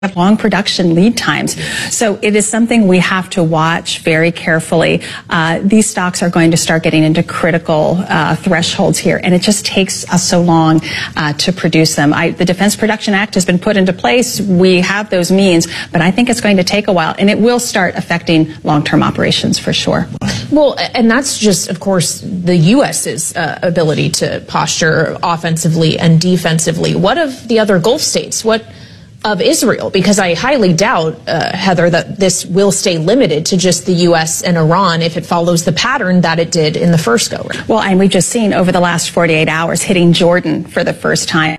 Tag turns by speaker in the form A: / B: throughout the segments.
A: have long production lead times. So it is something we have to watch very carefully. These stocks are going to start getting into critical thresholds here, and it just takes us so long to produce them. The Defense Production Act has been put into place. We have those means, but I think it's going to take a while, and it will start affecting long-term operations for sure.
B: Well, and that's just, of course, the U.S.'s ability to posture offensively and defensively. What of the other Gulf states? What of Israel? Because I highly doubt, Heather, that this will stay limited to just the U.S. and Iran if it follows the pattern that it did in the first go-round.
A: Well, and we've just seen over the last 48 hours hitting Jordan for the first time.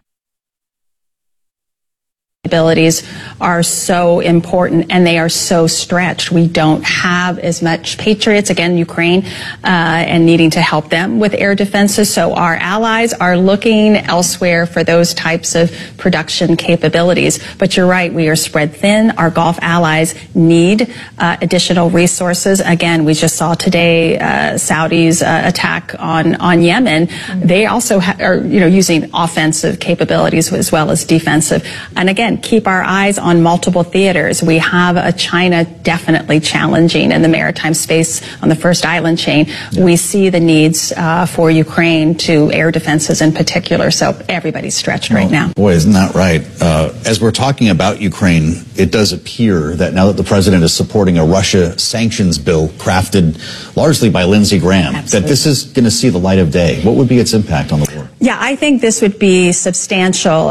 A: Abilities are so important, and they are so stretched. We don't have as much Patriots, again, Ukraine, and needing to help them with air defenses. So our allies are looking elsewhere for those types of production capabilities. But you're right, we are spread thin. Our Gulf allies need additional resources. Again, we just saw today Saudi's attack on Yemen. They also are using offensive capabilities as well as defensive. And again, keep our eyes on multiple theaters. We have a China definitely challenging in the maritime space on the first island chain. Yeah. We see the needs for Ukraine to air defenses in particular. So everybody's stretched right now.
C: Boy, isn't that right? As we're talking about Ukraine, it does appear that now that the president is supporting a Russia sanctions bill crafted largely by Lindsey Graham, Absolutely. That this is going to see the light of day. What would be its impact on the war?
A: Yeah, I think this would be substantial.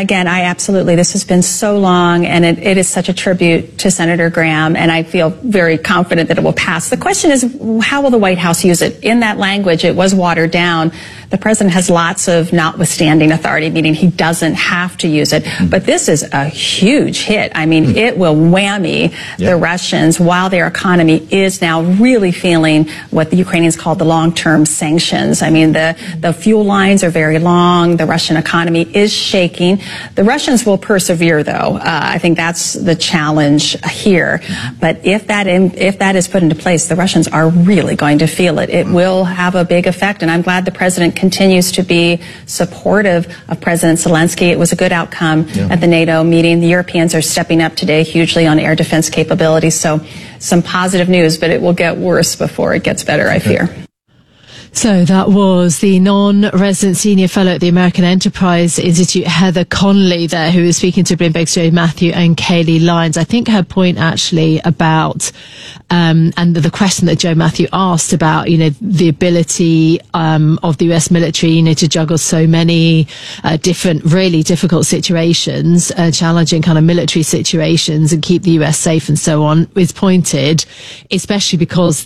A: This has been so long, and it is such a tribute to Senator Graham, and I feel very confident that it will pass. The question is, how will the White House use it? In that language, it was watered down. The president has lots of notwithstanding authority, meaning he doesn't have to use it. But this is a huge hit. I mean, it will whammy the Russians while their economy is now really feeling what the Ukrainians call the long-term sanctions. I mean, the fuel lines are very long. The Russian economy is shaking. The Russians will persevere, though. I think that's the challenge here. But if that is put into place, the Russians are really going to feel it. It will have a big effect, and I'm glad the president continues to be supportive of President Zelensky. It was a good outcome at the NATO meeting. The Europeans are stepping up today hugely on air defense capabilities. So some positive news, but it will get worse before it gets better, I fear.
D: So that was the non-resident senior fellow at the American Enterprise Institute, Heather Conley, there, who was speaking to Bloomberg's Joe Matthew and Kayleigh Lyons. I think her point actually about, and the question that Joe Matthew asked about, the ability of the US military, to juggle so many different, really difficult situations, challenging kind of military situations, and keep the US safe and so on, is pointed, especially because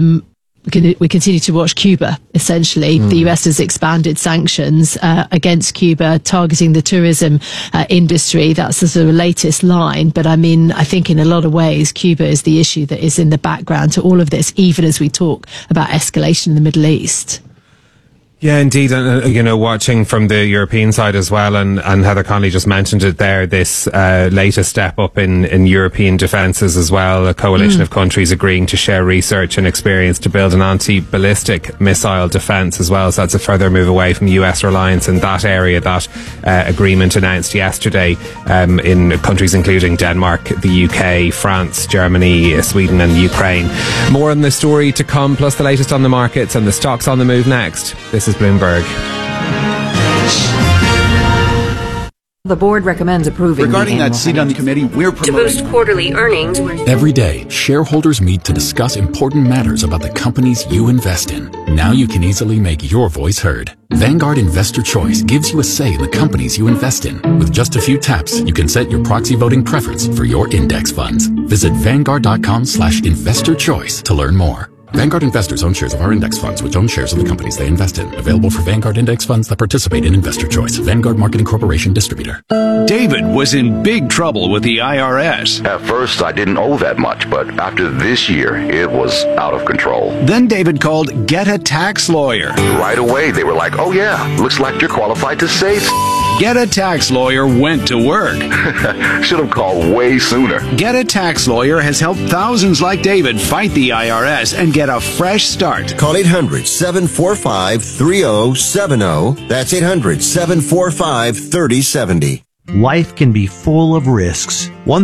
D: we continue to watch Cuba, essentially. The US has expanded sanctions against Cuba, targeting the tourism industry. That's the sort of latest line. But I mean, I think in a lot of ways, Cuba is the issue that is in the background to all of this, even as we talk about escalation in the Middle East.
E: Yeah, indeed. And, watching from the European side as well, and Heather Conley just mentioned it there, this latest step up in European defences as well, a coalition of countries agreeing to share research and experience to build an anti-ballistic missile defence as well. So that's a further move away from US reliance in that area. That agreement announced yesterday in countries including Denmark, the UK, France, Germany, Sweden and Ukraine. More on the story to come, plus the latest on the markets and the stocks on the move next. This is Bloomberg.
F: The board recommends approving.
G: Regarding that seat on the committee, we're promoting
H: to boost quarterly earnings.
I: Every day, shareholders meet to discuss important matters about the companies you invest in. Now you can easily make your voice heard. Vanguard Investor Choice gives you a say in the companies you invest in. With just a few taps, you can set your proxy voting preference for your index funds. Visit Vanguard.com/investor choice to learn more. Vanguard investors own shares of our index funds, which own shares of the companies they invest in. Available for Vanguard index funds that participate in Investor Choice. Vanguard Marketing Corporation distributor.
J: David was in big trouble with the IRS.
K: At first, I didn't owe that much, but after this year, it was out of control.
J: Then David called Get a Tax Lawyer.
K: Right away, they were like, oh yeah, looks like you're qualified to say
J: Get a Tax Lawyer went to work.
K: Should have called way sooner.
J: Get a Tax Lawyer has helped thousands like David fight the IRS and get a fresh start.
L: Call 800-745-3070. That's 800-745-3070.
H: Life can be full of risks. One